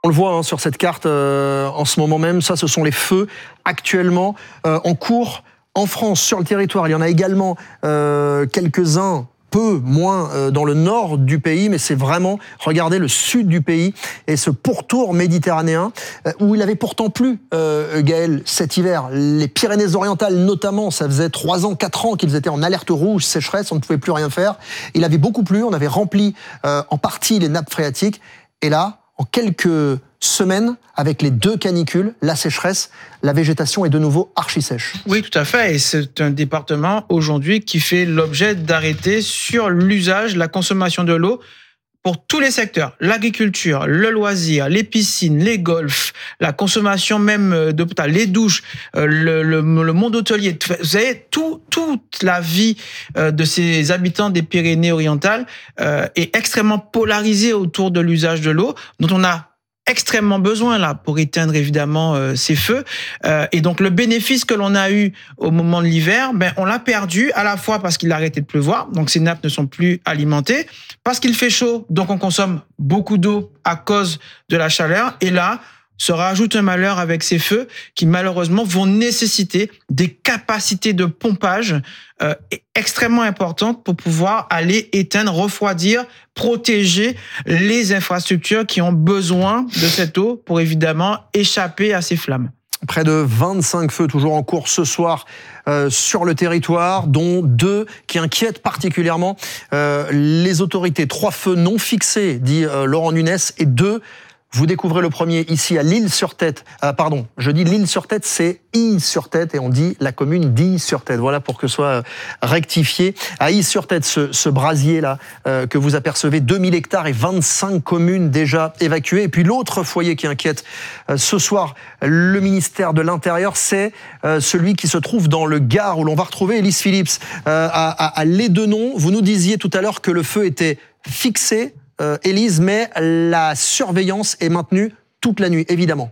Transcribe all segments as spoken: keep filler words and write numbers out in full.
On le voit hein, sur cette carte euh, en ce moment même, ça ce sont les feux actuellement euh, en cours en France, sur le territoire. Il y en a également euh, quelques-uns, peu moins euh, dans le nord du pays, mais c'est vraiment, regardez, le sud du pays et ce pourtour méditerranéen euh, où il avait pourtant plu, euh, Gaël, cet hiver. Les Pyrénées-Orientales notamment, ça faisait trois ans, quatre ans qu'ils étaient en alerte rouge, sécheresse, on ne pouvait plus rien faire. Il avait beaucoup plu, on avait rempli euh, en partie les nappes phréatiques et là, en quelques semaines, avec les deux canicules, la sécheresse, la végétation est de nouveau archi sèche. Oui, tout à fait. Et c'est un département aujourd'hui qui fait l'objet d'arrêtés sur l'usage, la consommation de l'eau pour tous les secteurs. L'agriculture, le loisir, les piscines, les golfs, la consommation même d'eau potable, les douches, le, le, le monde hôtelier. Vous savez, tout, toute la vie de ces habitants des Pyrénées-Orientales est extrêmement polarisée autour de l'usage de l'eau, dont on a extrêmement besoin là pour éteindre évidemment euh, ces feux euh, et donc le bénéfice que l'on a eu au moment de l'hiver, ben on l'a perdu à la fois parce qu'il a arrêté de pleuvoir, donc ces nappes ne sont plus alimentées, parce qu'il fait chaud, donc on consomme beaucoup d'eau à cause de la chaleur, et là se rajoute un malheur avec ces feux qui malheureusement vont nécessiter des capacités de pompage euh, extrêmement importantes pour pouvoir aller éteindre, refroidir, protéger les infrastructures qui ont besoin de cette eau pour évidemment échapper à ces flammes. Près de vingt-cinq feux toujours en cours ce soir euh, sur le territoire, dont deux qui inquiètent particulièrement euh, les autorités. Trois feux non fixés, dit euh, Laurent Nunez, et deux. Vous découvrez le premier ici à l'Isle-sur-Tête. Euh, pardon, je dis l'Isle-sur-Tête, c'est Isle-sur-Tête et on dit la commune d'Isle-sur-Tête. Voilà pour que ce soit rectifié. À Isle-sur-Tête, ce, ce brasier-là euh, que vous apercevez, deux mille hectares et vingt-cinq communes déjà évacuées. Et puis l'autre foyer qui inquiète euh, ce soir le ministère de l'Intérieur, c'est euh, celui qui se trouve dans le Gard où l'on va retrouver Élise Phillips euh, à, à, à Lédenon. Vous nous disiez tout à l'heure que le feu était fixé. Euh, Élise, mais la surveillance est maintenue toute la nuit, évidemment.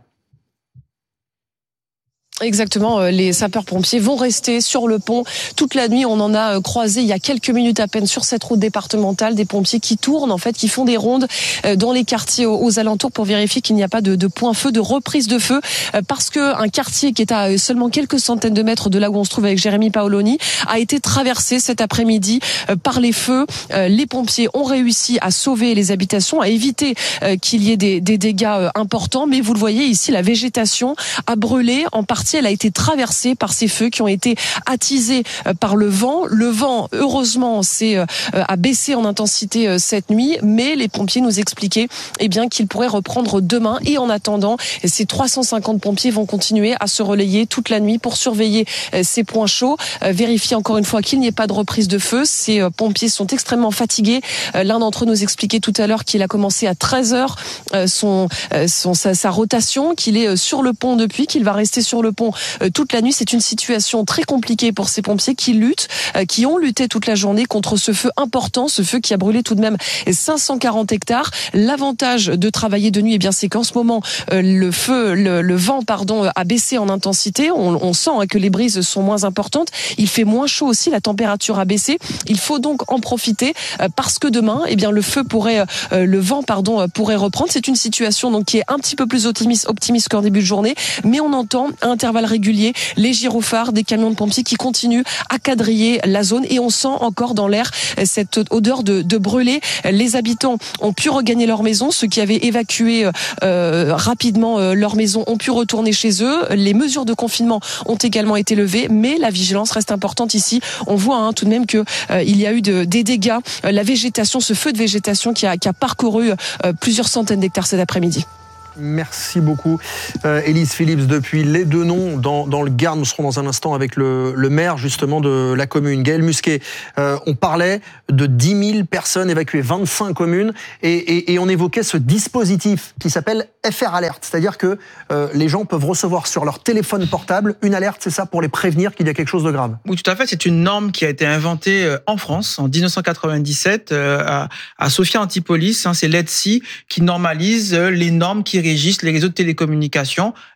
Exactement, les sapeurs-pompiers vont rester sur le pont toute la nuit. On en a croisé il y a quelques minutes à peine sur cette route départementale des pompiers qui tournent, en fait, qui font des rondes dans les quartiers aux alentours pour vérifier qu'il n'y a pas de, de point feu, de reprise de feu, parce que un quartier qui est à seulement quelques centaines de mètres de là où on se trouve avec Jérémy Paoloni a été traversé cet après-midi par les feux. Les pompiers ont réussi à sauver les habitations, à éviter qu'il y ait des, des dégâts importants, mais vous le voyez ici, la végétation a brûlé en partie. Elle a été traversée par ces feux qui ont été attisés par le vent. Le vent, heureusement, s'est a baissé en intensité cette nuit, mais les pompiers nous expliquaient eh bien qu'il pourrait reprendre demain. Et en attendant, ces trois cent cinquante pompiers vont continuer à se relayer toute la nuit pour surveiller ces points chauds, vérifier encore une fois qu'il n'y ait pas de reprise de feu. Ces pompiers sont extrêmement fatigués. L'un d'entre eux nous expliquait tout à l'heure qu'il a commencé à treize heures son, son sa, sa rotation, qu'il est sur le pont depuis, qu'il va rester sur le pont toute la nuit. C'est une situation très compliquée pour ces pompiers qui luttent, qui ont lutté toute la journée contre ce feu important, ce feu qui a brûlé tout de même cinq cent quarante hectares. L'avantage de travailler de nuit, eh bien, c'est qu'en ce moment, le feu, le, le vent, pardon, a baissé en intensité. On, on sent que les brises sont moins importantes. Il fait moins chaud aussi, la température a baissé. Il faut donc en profiter parce que demain, eh bien, le feu pourrait, le vent, pardon, pourrait reprendre. C'est une situation donc qui est un petit peu plus optimiste, optimiste qu'en début de journée, mais on entend un intervalles réguliers les gyrophares des camions de pompiers qui continuent à quadriller la zone et on sent encore dans l'air cette odeur de, de brûlé. Les habitants ont pu regagner leur maison, ceux qui avaient évacué euh, rapidement euh, leur maison ont pu retourner chez eux. Les mesures de confinement ont également été levées, mais la vigilance reste importante ici. On voit hein, tout de même que euh, il y a eu de, des dégâts. La végétation, ce feu de végétation qui a, qui a parcouru euh, plusieurs centaines d'hectares cet après-midi. Merci beaucoup, euh, Élise Phillips, depuis Lédenon, dans, dans le Gard. Nous serons dans un instant avec le, le maire, justement, de la commune, Gaël Musquet. Euh, on parlait de dix mille personnes évacuées, vingt-cinq communes, et, et, et on évoquait ce dispositif qui s'appelle F R Alert, c'est-à-dire que euh, les gens peuvent recevoir sur leur téléphone portable une alerte, c'est ça, pour les prévenir qu'il y a quelque chose de grave. Oui, tout à fait. C'est une norme qui a été inventée en France en dix-neuf cent quatre-vingt-dix-sept euh, à, à Sophia Antipolis. Hein, c'est l'E T S I qui normalise les normes qui régissent les réseaux de télécommunications.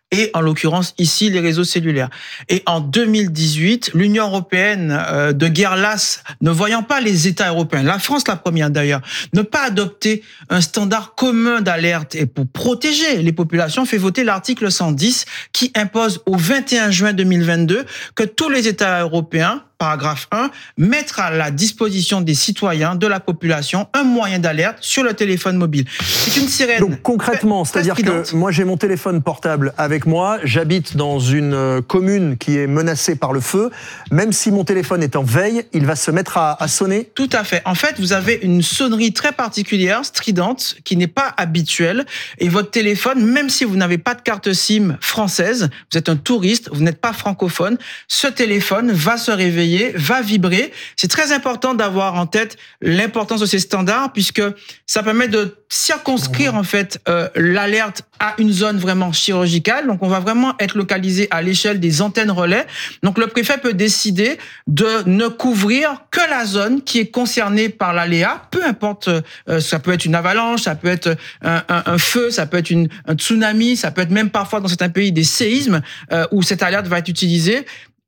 et en l'occurrence ici les réseaux cellulaires. Et en deux mille dix-huit, l'Union européenne, euh, de guerre lasse, ne voyant pas les États européens, la France la première d'ailleurs, ne pas adopter un standard commun d'alerte et pour protéger les populations, fait voter l'article cent dix qui impose au vingt et un juin deux mille vingt-deux que tous les États européens, paragraphe un, mettre à la disposition des citoyens, de la population, un moyen d'alerte sur le téléphone mobile. C'est une sirène. Donc concrètement, c'est-à-dire que moi j'ai mon téléphone portable avec moi, j'habite dans une commune qui est menacée par le feu, même si mon téléphone est en veille, il va se mettre à, à sonner? Tout à fait. En fait, vous avez une sonnerie très particulière, stridente, qui n'est pas habituelle, et votre téléphone, même si vous n'avez pas de carte SIM française, vous êtes un touriste, vous n'êtes pas francophone, ce téléphone va se réveiller, va vibrer. C'est très important d'avoir en tête l'importance de ces standards puisque ça permet de circonscrire en fait euh, l'alerte à une zone vraiment chirurgicale. Donc on va vraiment être localisé à l'échelle des antennes relais. Donc le préfet peut décider de ne couvrir que la zone qui est concernée par l'aléa, peu importe, euh, ça peut être une avalanche, ça peut être un, un, un feu, ça peut être une, un tsunami, ça peut être même parfois dans certains pays des séismes euh, où cette alerte va être utilisée.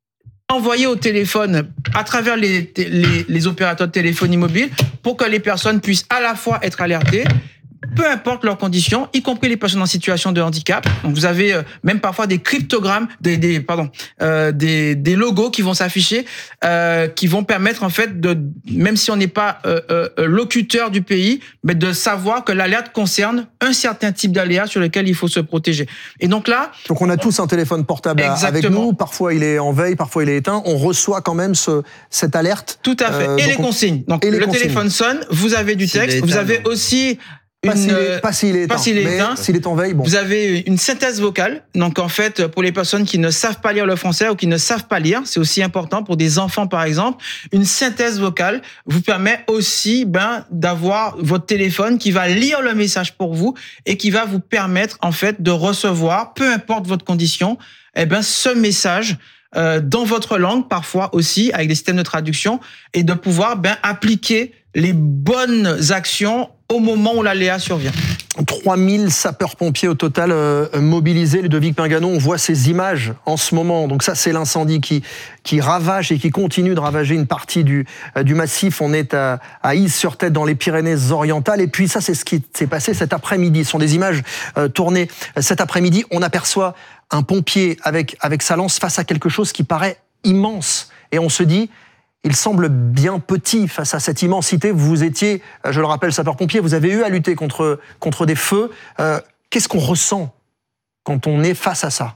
Envoyé au téléphone à travers les, les, les opérateurs de téléphonie mobile pour que les personnes puissent à la fois être alertées, peu importe leurs conditions, y compris les personnes en situation de handicap. Donc vous avez euh, même parfois des cryptogrammes, des, des pardon, euh, des, des logos qui vont s'afficher, euh, qui vont permettre en fait de, même si on n'est pas euh, euh, locuteur du pays, mais de savoir que l'alerte concerne un certain type d'aléa sur lequel il faut se protéger. Et donc là, donc on a tous un téléphone portable exactement. avec nous. Parfois il est en veille, parfois il est éteint. On reçoit quand même ce, cette alerte. Tout à fait. Euh, et les on... consignes. Donc et le consignes. téléphone sonne, vous avez du texte, éteint, vous avez non. aussi Pas s'il est, pas s'il est éteint, pas s'il est, mais éteint. s'il est en veille, bon. Vous avez une synthèse vocale. Donc, en fait, pour les personnes qui ne savent pas lire le français ou qui ne savent pas lire, c'est aussi important pour des enfants, par exemple. Une synthèse vocale vous permet aussi, ben, d'avoir votre téléphone qui va lire le message pour vous et qui va vous permettre, en fait, de recevoir, peu importe votre condition, eh ben, ce message, euh, dans votre langue, parfois aussi, avec des systèmes de traduction, et de pouvoir, ben, appliquer les bonnes actions au moment où l'aléa survient. trois mille sapeurs-pompiers au total euh, mobilisés. Ludovic Pingano, on voit ces images en ce moment. Donc ça, c'est l'incendie qui, qui ravage et qui continue de ravager une partie du, euh, du massif. On est à, à Is-sur-Tête dans les Pyrénées-Orientales. Et puis ça, c'est ce qui s'est passé cet après-midi. Ce sont des images euh, tournées cet après-midi. On aperçoit un pompier avec, avec sa lance face à quelque chose qui paraît immense. Et on se dit... il semble bien petit face à cette immensité. Vous étiez, je le rappelle, sapeur-pompier, vous avez eu à lutter contre, contre des feux. Euh, qu'est-ce qu'on ressent quand on est face à ça ?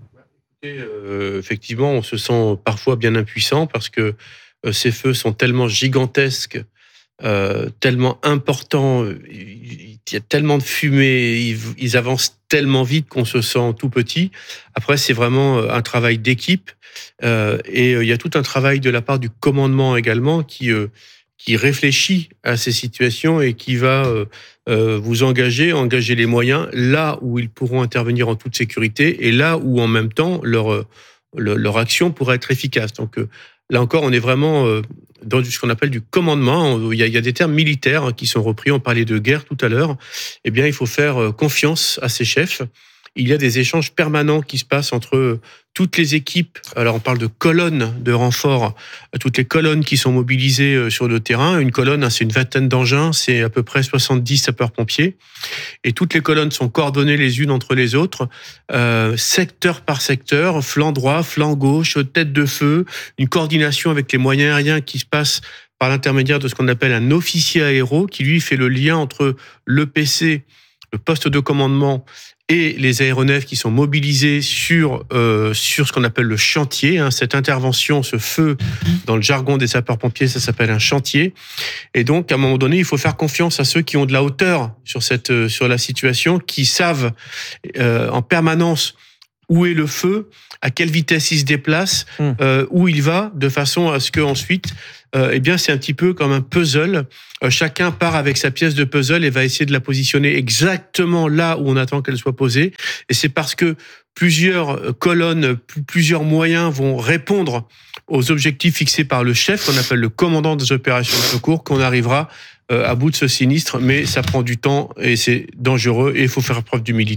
Et euh, effectivement, on se sent parfois bien impuissant parce que euh, ces feux sont tellement gigantesques, euh, tellement importants, il y a tellement de fumée, ils, ils avancent tellement vite qu'on se sent tout petit. Après, c'est vraiment un travail d'équipe. Euh, et euh, il y a tout un travail de la part du commandement également qui euh, qui réfléchit à ces situations et qui va euh, euh, vous engager, engager les moyens là où ils pourront intervenir en toute sécurité et là où en même temps leur euh, leur action pourra être efficace. Donc euh, là encore, on est vraiment euh, dans ce qu'on appelle du commandement. Il y a, il y a des termes militaires hein, qui sont repris. On parlait de guerre tout à l'heure. Eh bien, il faut faire confiance à ces chefs. Il y a des échanges permanents qui se passent entre toutes les équipes. Alors, on parle de colonnes de renfort, toutes les colonnes qui sont mobilisées sur le terrain. Une colonne, c'est une vingtaine d'engins, c'est à peu près soixante-dix sapeurs-pompiers. Et toutes les colonnes sont coordonnées les unes entre les autres, euh, secteur par secteur, flanc droit, flanc gauche, tête de feu, une coordination avec les moyens aériens qui se passe par l'intermédiaire de ce qu'on appelle un officier aéro, qui lui fait le lien entre le P C, le poste de commandement, et les aéronefs qui sont mobilisés sur euh, sur ce qu'on appelle le chantier. Hein, cette intervention, ce feu, dans le jargon des sapeurs-pompiers, ça s'appelle un chantier. Et donc, à un moment donné, il faut faire confiance à ceux qui ont de la hauteur sur cette sur la situation, qui savent euh, en permanence où est le feu, à quelle vitesse il se déplace, mmh. euh, où il va, de façon à ce que ensuite, euh, eh bien, c'est un petit peu comme un puzzle. Euh, chacun part avec sa pièce de puzzle et va essayer de la positionner exactement là où on attend qu'elle soit posée. Et c'est parce que plusieurs colonnes, plusieurs moyens vont répondre aux objectifs fixés par le chef, qu'on appelle le commandant des opérations de secours, qu'on arrivera à bout de ce sinistre. Mais ça prend du temps et c'est dangereux et il faut faire preuve d'humilité.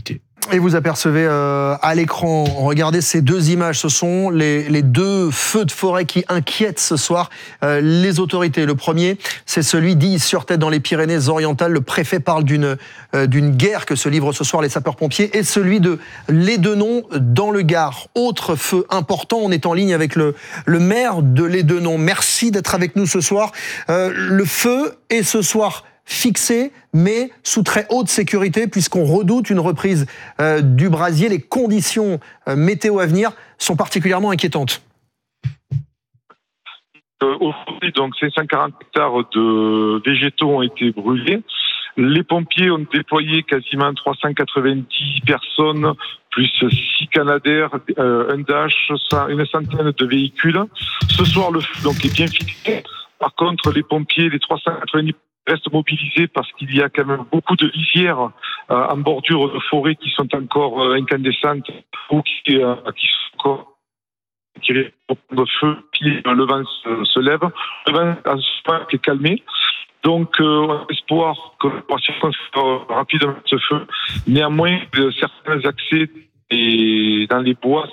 Et vous apercevez euh, à l'écran, regardez ces deux images, ce sont les, les deux feux de forêt qui inquiètent ce soir euh, les autorités. Le premier, c'est celui d'Illes-sur-Tête dans les Pyrénées-Orientales. Le préfet parle d'une euh, d'une guerre que se livrent ce soir les sapeurs-pompiers, et celui de Lédenon dans le Gard. Autre feu important, on est en ligne avec le, le maire de Lédenon. Merci d'être avec nous ce soir. Euh, le feu est ce soir fixé, mais sous très haute sécurité, puisqu'on redoute une reprise euh, du brasier. Les conditions euh, météo à venir sont particulièrement inquiétantes. Euh, aujourd'hui, donc, cinq cent quarante hectares de végétaux ont été brûlés. Les pompiers ont déployé quasiment trois cent quatre-vingt-dix personnes, plus six Canadair, euh, un Dash, une centaine de véhicules. Ce soir, le feu donc, est bien fixé. Par contre, les pompiers, les trois cent quatre-vingt-dix restent mobilisés parce qu'il y a quand même beaucoup de lisières euh, en bordure de forêt qui sont encore euh, incandescentes ou qui, euh, qui sont encore tirées de feu, puis euh, le vent se, se lève. Le vent a ce moment est calmé. Donc, euh, on a espoir que la circonscrire rapidement ce feu. Néanmoins, euh, certains accès et dans les bois.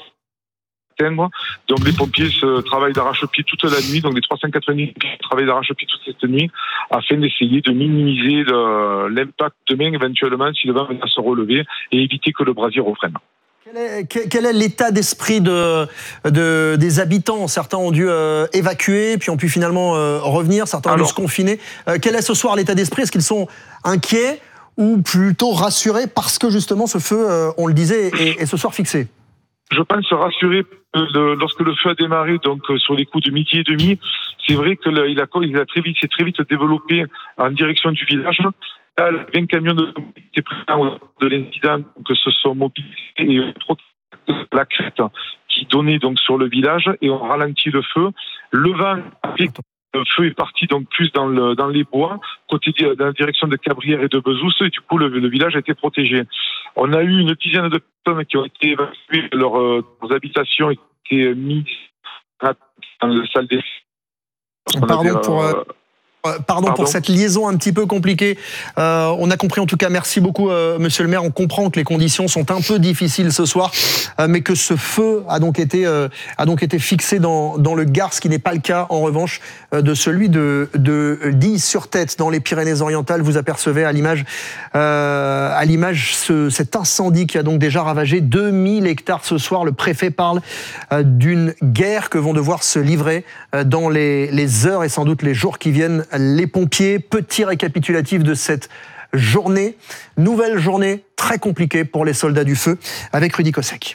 Donc les pompiers se travaillent d'arrache-pied toute la nuit, donc les trois cent quatre-vingt-dix travaillent d'arrache-pied toute cette nuit afin d'essayer de minimiser le, l'impact demain éventuellement si le vent vient se relever et éviter que le brasier reprenne. Quel est, quel est l'état d'esprit de, de, des habitants ? Certains ont dû euh, évacuer, puis ont pu finalement euh, revenir, certains ont Alors, dû se confiner. Euh, quel est ce soir l'état d'esprit ? Est-ce qu'ils sont inquiets ou plutôt rassurés parce que justement ce feu, euh, on le disait, est, est ce soir fixé ? Je pense rassurer euh, lorsque le feu a démarré, donc euh, sur les coups de midi et demi. C'est vrai que le, il a, il a très vite, s'est très vite développé en direction du village. Là, vingt camions de étaient présents de l'incident, que se sont mobilisés et la crête qui donnait donc sur le village et on ralentit le feu. Le vent a fait le feu est parti donc plus dans le dans les bois, côté dans la direction de Cabrières et de Bezous, et du coup le, le village a été protégé. On a eu une dizaine de personnes qui ont été évacuées de leurs, euh, leurs habitations et qui ont été mises dans la salle des. Pardon avait, pour. Euh... Pardon, Pardon pour cette liaison un petit peu compliquée. Euh, on a compris en tout cas, merci beaucoup euh, Monsieur le maire. On comprend que les conditions sont un peu difficiles ce soir, euh, mais que ce feu a donc été, euh, a donc été fixé dans, dans le Gard, ce qui n'est pas le cas en revanche euh, de celui de, de d'Illes-sur-Tête dans les Pyrénées-Orientales. Vous apercevez à l'image, euh, à l'image ce, cet incendie qui a donc déjà ravagé deux mille hectares ce soir. Le préfet parle euh, d'une guerre que vont devoir se livrer euh, dans les, les heures et sans doute les jours qui viennent les pompiers. Petit récapitulatif de cette journée. Nouvelle journée très compliquée pour les soldats du feu avec Rudy Kosek.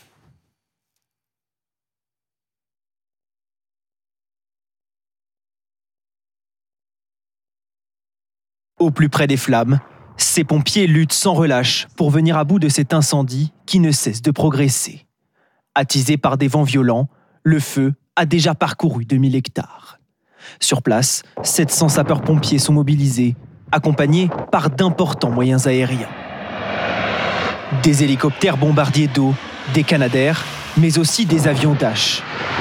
Au plus près des flammes, ces pompiers luttent sans relâche pour venir à bout de cet incendie qui ne cesse de progresser. Attisé par des vents violents, le feu a déjà parcouru deux mille hectares. Sur place, sept cents sapeurs-pompiers sont mobilisés, accompagnés par d'importants moyens aériens. Des hélicoptères bombardiers d'eau, des Canadair, mais aussi des avions Dash.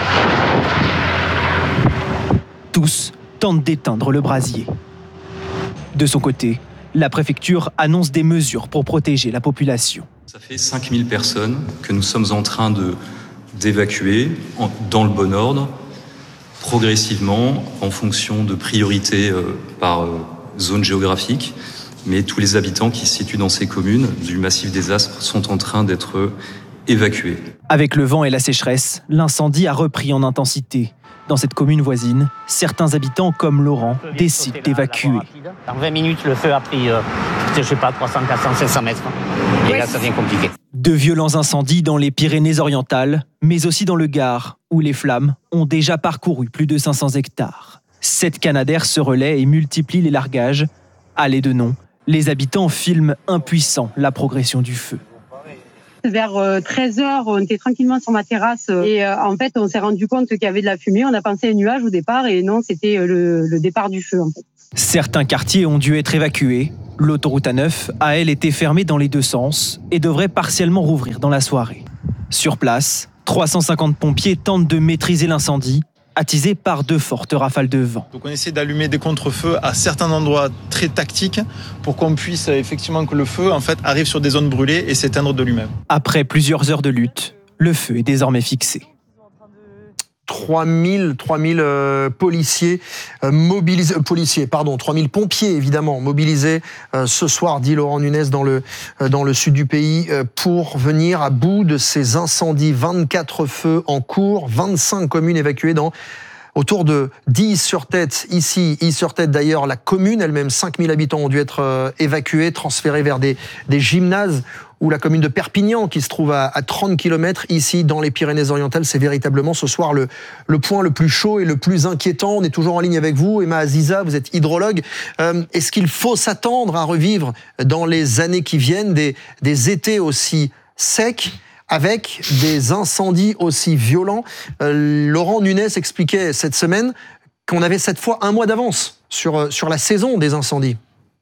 Tous tentent d'éteindre le brasier. De son côté, la préfecture annonce des mesures pour protéger la population. Ça fait cinq mille personnes que nous sommes en train de, d'évacuer en, dans le bon ordre, progressivement, en fonction de priorités euh, par euh, zone géographique. Mais tous les habitants qui se situent dans ces communes du massif des Aspres sont en train d'être évacués. Avec le vent et la sécheresse, l'incendie a repris en intensité. Dans cette commune voisine, certains habitants, comme Laurent, décident d'évacuer. En vingt minutes, le feu a pris, euh, je sais pas, trois cents, quatre cents, cinq cents mètres. Et ouais. Là, ça devient compliqué. De violents incendies dans les Pyrénées-Orientales, mais aussi dans le Gard, où les flammes ont déjà parcouru plus de cinq cents hectares. Sept Canadair se relaient et multiplient les largages. À Lédenon, les habitants filment impuissants la progression du feu. Vers treize heures, on était tranquillement sur ma terrasse et euh, en fait, on s'est rendu compte qu'il y avait de la fumée. On a pensé à un nuage au départ et non, c'était le, le départ du feu en fait. Certains quartiers ont dû être évacués. L'autoroute A neuf a, elle, été fermée dans les deux sens et devrait partiellement rouvrir dans la soirée. Sur place, trois cent cinquante pompiers tentent de maîtriser l'incendie, attisés par de fortes rafales de vent. Donc on essaie d'allumer des contre-feux à certains endroits très tactiques pour qu'on puisse effectivement que le feu en fait arrive sur des zones brûlées et s'éteindre de lui-même. Après plusieurs heures de lutte, le feu est désormais fixé. trois mille, trois mille euh, policiers euh, mobilisés, euh, policiers, pardon, trois mille pompiers évidemment mobilisés euh, ce soir, dit Laurent Nunez, dans le euh, dans le sud du pays euh, pour venir à bout de ces incendies. vingt-quatre feux en cours, vingt-cinq communes évacuées dans autour de Illy-sur-Tête, ici, Illy-sur-Tête d'ailleurs, la commune elle-même, cinq mille habitants ont dû être euh, évacués, transférés vers des, des gymnases, ou la commune de Perpignan qui se trouve à, à trente kilomètres, ici dans les Pyrénées-Orientales. C'est véritablement ce soir le, le point le plus chaud et le plus inquiétant. On est toujours en ligne avec vous, Emma Aziza, vous êtes hydrologue. Euh, est-ce qu'il faut s'attendre à revivre dans les années qui viennent des, des étés aussi secs avec des incendies aussi violents? euh, Laurent Nunez expliquait cette semaine qu'on avait cette fois un mois d'avance sur, sur la saison des incendies.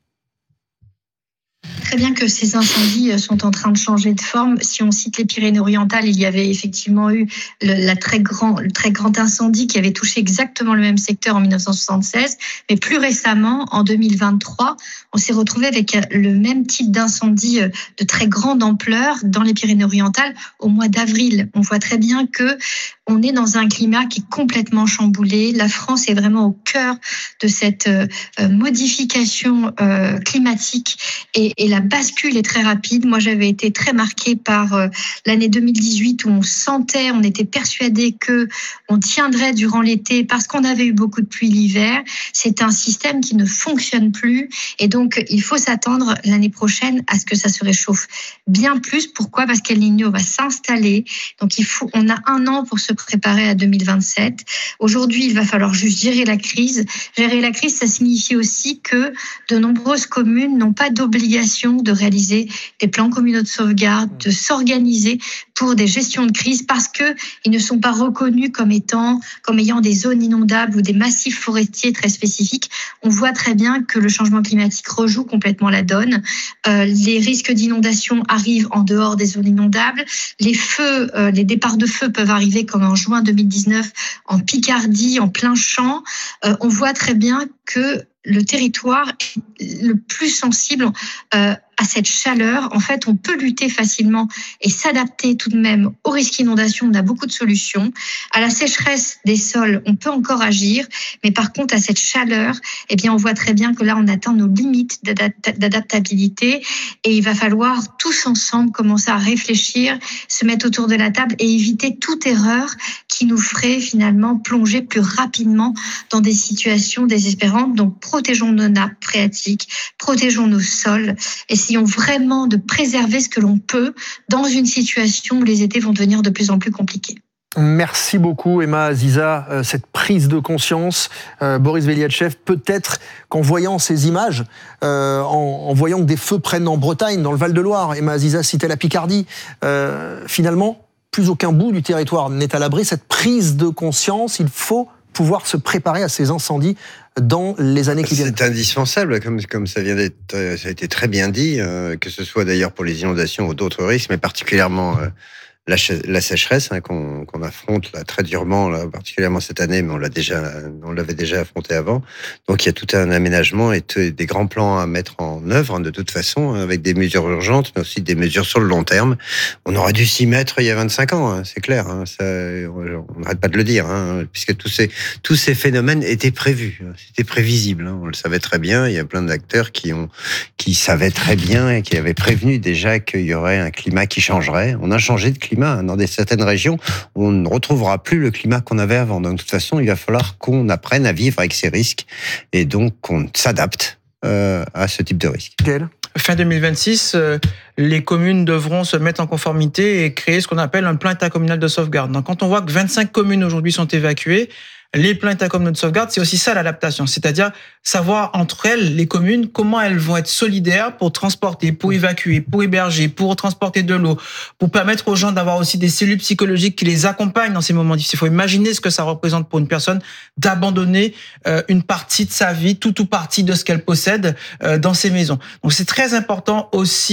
Très bien que ces incendies sont en train de changer de forme. Si on cite les Pyrénées-Orientales, il y avait effectivement eu le, la très grand, le très grand incendie qui avait touché exactement le même secteur en dix-neuf cent soixante-seize. Mais plus récemment, en deux mille vingt-trois, on s'est retrouvé avec le même type d'incendie de très grande ampleur dans les Pyrénées-Orientales au mois d'avril. On voit très bien que on est dans un climat qui est complètement chamboulé. La France est vraiment au cœur de cette euh, modification euh, climatique et, et la bascule est très rapide. Moi, j'avais été très marquée par euh, l'année deux mille dix-huit où on sentait, on était persuadé que on tiendrait durant l'été parce qu'on avait eu beaucoup de pluie l'hiver. C'est un système qui ne fonctionne plus et donc il faut s'attendre l'année prochaine à ce que ça se réchauffe bien plus. Pourquoi ? Parce qu'El Niño va s'installer. Donc il faut, on a un an pour se préparer à deux mille vingt-sept. Aujourd'hui, il va falloir juste gérer la crise. Gérer la crise, ça signifie aussi que de nombreuses communes n'ont pas d'obligation de réaliser des plans communaux de sauvegarde, de s'organiser pour des gestions de crise parce que ils ne sont pas reconnus comme étant, comme ayant des zones inondables ou des massifs forestiers très spécifiques. On voit très bien que le changement climatique rejoue complètement la donne. Euh, les risques d'inondation arrivent en dehors des zones inondables. Les feux, euh, les départs de feu peuvent arriver comme en juin deux mille dix-neuf en Picardie, en plein champ. Euh, on voit très bien que le territoire est le plus sensible euh, à cette chaleur. En fait, on peut lutter facilement et s'adapter tout de même aux risques d'inondation. On a beaucoup de solutions. À la sécheresse des sols, on peut encore agir, mais par contre, à cette chaleur, eh bien, on voit très bien que là, on atteint nos limites d'adaptabilité et il va falloir tous ensemble commencer à réfléchir, se mettre autour de la table et éviter toute erreur qui nous ferait finalement plonger plus rapidement dans des situations désespérantes. Donc, protégeons nos nappes phréatiques, protégeons nos sols, essayons vraiment de préserver ce que l'on peut dans une situation où les étés vont devenir de plus en plus compliqués. Merci beaucoup Emma Aziza, euh, cette prise de conscience. Euh, Boris Veliatchev, peut-être qu'en voyant ces images, euh, en, en voyant que des feux prennent en Bretagne, dans le Val-de-Loire, Emma Aziza citait la Picardie, euh, finalement, plus aucun bout du territoire n'est à l'abri. Cette prise de conscience, il faut pouvoir se préparer à ces incendies dans les années qui viennent. C'est indispensable, comme, comme ça vient d'être, ça a été très bien dit, euh, que ce soit d'ailleurs pour les inondations ou d'autres risques, mais particulièrement euh, la, la sécheresse hein, qu'on, qu'on affronte là, très durement, là, particulièrement cette année, mais on l'a déjà, on l'avait déjà affronté avant. Donc il y a tout un aménagement et t- des grands plans à mettre en œuvre hein, de toute façon, avec des mesures urgentes, mais aussi des mesures sur le long terme. On aurait dû s'y mettre il y a vingt-cinq ans, hein, c'est clair. Hein, ça, on n'arrête pas de le dire, hein, puisque tous ces tous ces phénomènes étaient prévus, c'était prévisible. Hein, on le savait très bien. Il y a plein d'acteurs qui ont qui savaient très bien et qui avaient prévenu déjà qu'il y aurait un climat qui changerait. On a changé de climat. Dans des, certaines régions, on ne retrouvera plus le climat qu'on avait avant. Donc, de toute façon, il va falloir qu'on apprenne à vivre avec ces risques et donc qu'on s'adapte euh, à ce type de risque. Quel ? Fin deux mille vingt-six, euh, les communes devront se mettre en conformité et créer ce qu'on appelle un plan intercommunal de sauvegarde. Donc, quand on voit que vingt-cinq communes aujourd'hui sont évacuées, les plans intercommunaux de sauvegarde, c'est aussi ça l'adaptation, c'est-à-dire savoir entre elles, les communes, comment elles vont être solidaires pour transporter, pour évacuer, pour héberger, pour transporter de l'eau, pour permettre aux gens d'avoir aussi des cellules psychologiques qui les accompagnent dans ces moments difficiles. Il faut imaginer ce que ça représente pour une personne d'abandonner euh, une partie de sa vie, tout ou partie de ce qu'elle possède euh, dans ces maisons. Donc c'est très important aussi,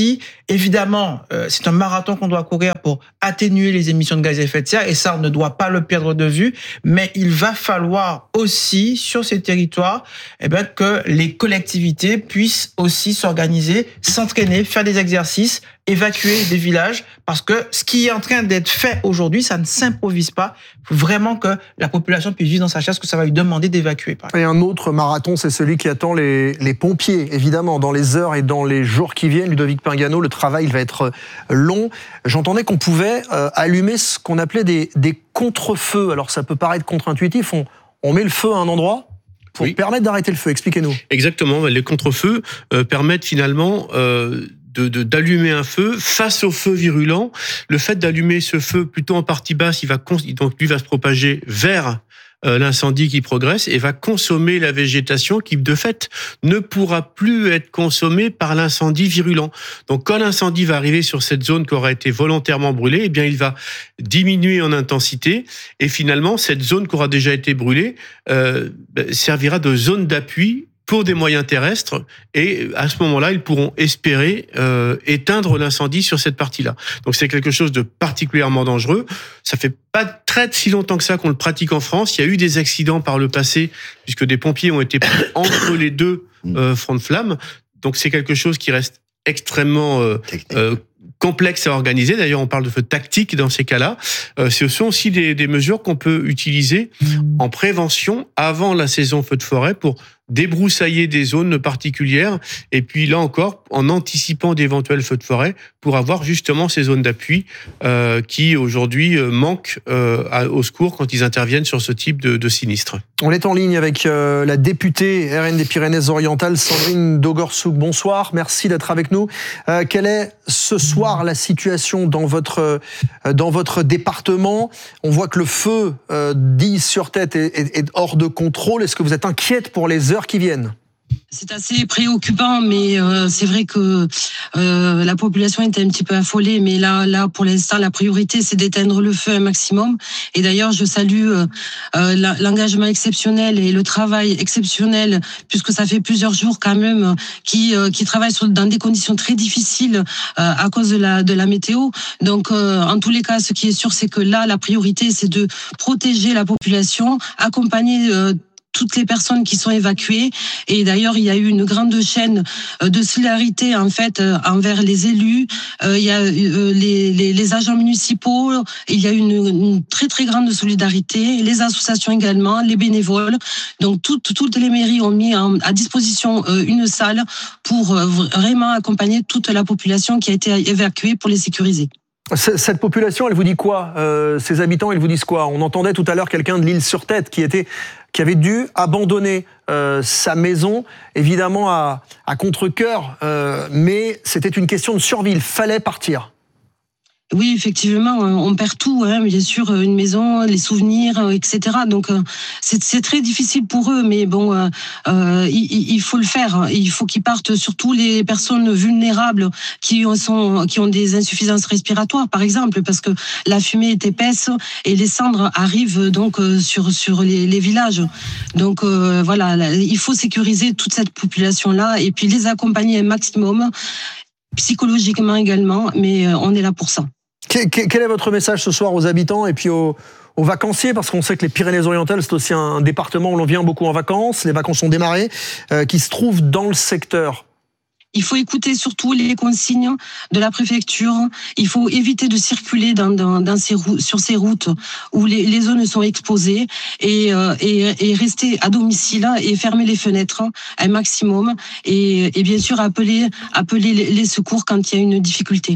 évidemment, euh, c'est un marathon qu'on doit courir pour atténuer les émissions de gaz à effet de serre, et ça, on ne doit pas le perdre de vue. Mais il va falloir aussi, sur ces territoires, eh ben, que les collectivités puissent aussi s'organiser, s'entraîner, faire des exercices, évacuer des villages, parce que ce qui est en train d'être fait aujourd'hui, ça ne s'improvise pas. Il faut vraiment que la population puisse vivre dans sa chaise, que ça va lui demander d'évacuer. Et un autre marathon, c'est celui qui attend les, les pompiers, évidemment, dans les heures et dans les jours qui viennent. Ludovic Pingano, le travail va être long. J'entendais qu'on pouvait euh, allumer ce qu'on appelait des, des contre-feux. Alors ça peut paraître contre-intuitif, on, on met le feu à un endroit pour oui. permettre d'arrêter le feu. Expliquez-nous. Exactement, les contre-feux euh, permettent finalement... Euh, De, de, d'allumer un feu face au feu virulent. Le fait d'allumer ce feu plutôt en partie basse, il va donc lui va se propager vers euh, l'incendie qui progresse et va consommer la végétation qui, de fait, ne pourra plus être consommée par l'incendie virulent. Donc, quand l'incendie va arriver sur cette zone qui aura été volontairement brûlée, eh bien, il va diminuer en intensité et finalement, cette zone qui aura déjà été brûlée euh, servira de zone d'appui pour des moyens terrestres, et à ce moment-là, ils pourront espérer euh, éteindre l'incendie sur cette partie-là. Donc c'est quelque chose de particulièrement dangereux. Ça fait pas très si longtemps que ça qu'on le pratique en France. Il y a eu des accidents par le passé, puisque des pompiers ont été pris entre les deux euh, fronts de flamme. Donc c'est quelque chose qui reste extrêmement euh, euh, complexe à organiser. D'ailleurs, on parle de feu tactique dans ces cas-là. Euh, ce sont aussi des, des mesures qu'on peut utiliser en prévention avant la saison feu de forêt pour débroussailler des zones particulières et puis là encore en anticipant d'éventuels feux de forêt pour avoir justement ces zones d'appui euh, qui aujourd'hui manquent euh, à, au secours quand ils interviennent sur ce type de, de sinistre. On est en ligne avec euh, la députée R N des Pyrénées-Orientales, Sandrine Dogorsouk. Bonsoir, merci d'être avec nous. Euh, quelle est ce soir la situation dans votre, euh, dans votre département? On voit que le feu euh, d'Ille-sur-Tête est, est, est hors de contrôle. Est-ce que vous êtes inquiète pour les heures qui viennent? C'est assez préoccupant, mais euh, c'est vrai que euh, la population était un petit peu affolée. Mais là, là, pour l'instant, la priorité, c'est d'éteindre le feu un maximum. Et d'ailleurs, je salue euh, euh, l'engagement exceptionnel et le travail exceptionnel, puisque ça fait plusieurs jours quand même qui euh, qui travaillent sur, dans des conditions très difficiles euh, à cause de la de la météo. Donc, euh, en tous les cas, ce qui est sûr, c'est que là, la priorité, c'est de protéger la population, accompagner euh, toutes les personnes qui sont évacuées. Et d'ailleurs, il y a eu une grande chaîne de solidarité en fait envers les élus. Il y a les, les, les agents municipaux. Il y a une, une très très grande solidarité. Les associations également, les bénévoles. Donc toutes toutes les mairies ont mis en, à disposition une salle pour vraiment accompagner toute la population qui a été évacuée pour les sécuriser. Cette population, elle vous dit quoi? euh, Ces habitants, ils vous disent quoi? On entendait tout à l'heure quelqu'un de l'Île-sur-Tête qui était, qui avait dû abandonner euh, sa maison, évidemment à, à contre-cœur, euh, mais c'était une question de survie. Il fallait partir. Oui, effectivement, on perd tout, hein, bien sûr, une maison, les souvenirs, et cetera. Donc, c'est, c'est très difficile pour eux, mais bon, euh, euh, il, il faut le faire. Il faut qu'ils partent, surtout les personnes vulnérables qui sont, qui ont des insuffisances respiratoires, par exemple, parce que la fumée est épaisse et les cendres arrivent donc sur sur les, les villages. Donc euh, voilà, il faut sécuriser toute cette population-là et puis les accompagner un maximum, psychologiquement également, mais on est là pour ça. Quel est votre message ce soir aux habitants et puis aux, aux vacanciers? Parce qu'on sait que les Pyrénées-Orientales, c'est aussi un département où l'on vient beaucoup en vacances. Les vacances ont démarré, euh, qui se trouvent dans le secteur. Il faut écouter surtout les consignes de la préfecture. Il faut éviter de circuler dans, dans, dans ces routes, sur ces routes où les, les zones sont exposées et, euh, et, et rester à domicile et fermer les fenêtres un maximum. Et, et bien sûr, appeler, appeler les, les secours quand il y a une difficulté.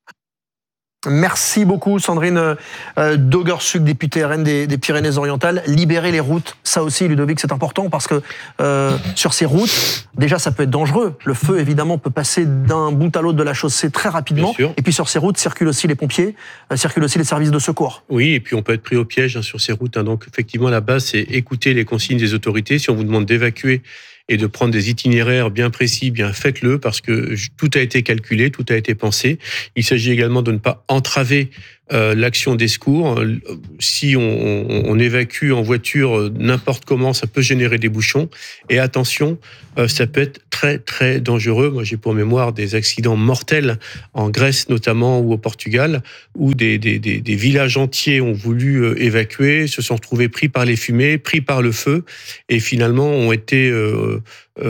Merci beaucoup Sandrine euh, Dogorsouk, députée R N des, des Pyrénées-Orientales. Libérer les routes, ça aussi Ludovic, c'est important parce que euh, sur ces routes, déjà ça peut être dangereux. Le feu évidemment peut passer d'un bout à l'autre de la chaussée très rapidement. Et puis sur ces routes circulent aussi les pompiers, euh, circulent aussi les services de secours. Oui, et puis on peut être pris au piège hein, sur ces routes. Hein. Donc effectivement la base c'est écouter les consignes des autorités. Si on vous demande d'évacuer et de prendre des itinéraires bien précis, bien faites-le, parce que tout a été calculé, tout a été pensé. Il s'agit également de ne pas entraver euh, l'action des secours. Si on, on, on évacue en voiture n'importe comment, ça peut générer des bouchons. Et attention, euh, ça peut être très très dangereux. Moi, j'ai pour mémoire des accidents mortels en Grèce notamment ou au Portugal, où des, des, des, des villages entiers ont voulu euh, évacuer, se sont retrouvés pris par les fumées, pris par le feu, et finalement ont été euh,